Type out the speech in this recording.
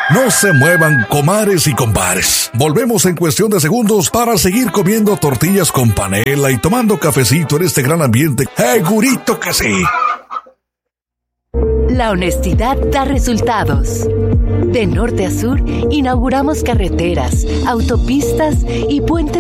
No se muevan, comares y compares. Volvemos en cuestión de segundos para seguir comiendo tortillas con panela y tomando cafecito en este gran ambiente. ¡Segurito que sí! La honestidad da resultados. De norte a sur, inauguramos carreteras, autopistas y puentes